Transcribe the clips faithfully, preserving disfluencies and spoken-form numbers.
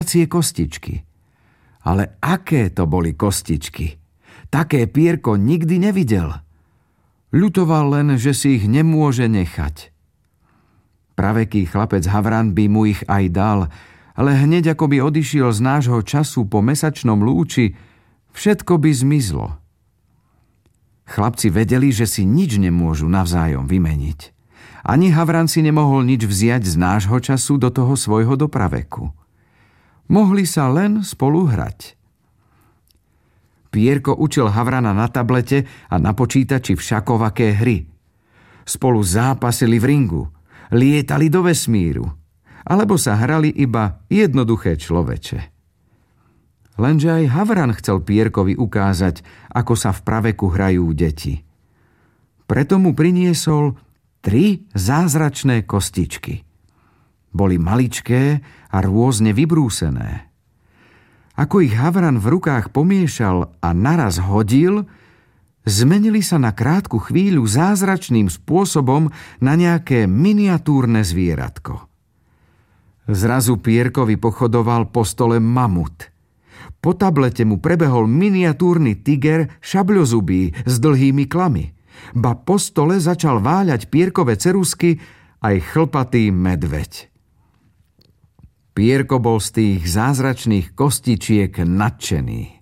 ovcie kostičky. Ale aké to boli kostičky? Také Pierko nikdy nevidel. Ľutoval len, že si ich nemôže nechať. Praveký chlapec Havran by mu ich aj dal, ale hneď ako by odišiel z nášho času po mesačnom lúči, všetko by zmizlo. Chlapci vedeli, že si nič nemôžu navzájom vymeniť. Ani Havran si nemohol nič vziať z nášho času do toho svojho dopraveku. Mohli sa len spolu hrať. Pierko učil Havrana na tablete a na počítači všakovaké hry. Spolu zápasili v ringu, lietali do vesmíru, alebo sa hrali iba jednoduché človeče. Lenže aj Havran chcel Pierkovi ukázať, ako sa v praveku hrajú deti. Preto mu priniesol tri zázračné kostičky. Boli maličké a rôzne vybrúsené. Ako ich Havran v rukách pomiešal a naraz hodil, zmenili sa na krátku chvíľu zázračným spôsobom na nejaké miniatúrne zvieratko. Zrazu Pierkovi pochodoval po stole mamut. Po tablete mu prebehol miniatúrny tiger šabľozubý s dlhými klami. Ba po stole začal váľať Pierkove ceruzky aj chlpatý medveď. Pierko bol z tých zázračných kostičiek nadšený.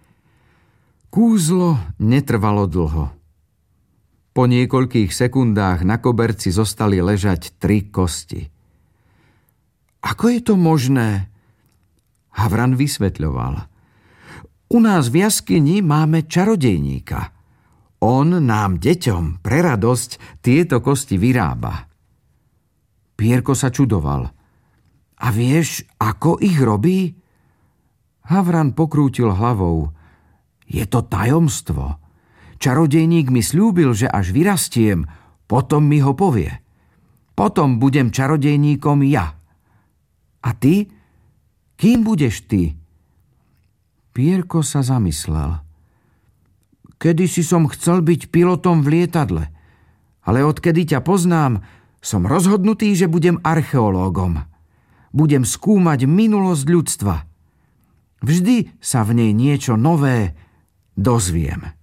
Kúzlo netrvalo dlho. Po niekoľkých sekundách na koberci zostali ležať tri kosti. Ako je to možné? Havran vysvetľoval. U nás v jaskyni máme čarodejníka. On nám, deťom, pre radosť tieto kosti vyrába. Pierko sa čudoval. A vieš, ako ich robí? Havran pokrútil hlavou. Je to tajomstvo. Čarodejník mi sľúbil, že až vyrastiem, potom mi ho povie. Potom budem čarodejníkom ja. A ty? Kým budeš ty? Pierko sa zamyslel. Kedysi som chcel byť pilotom v lietadle, ale odkedy ťa poznám, som rozhodnutý, že budem archeológom. Budem skúmať minulosť ľudstva. Vždy sa v nej niečo nové dozviem.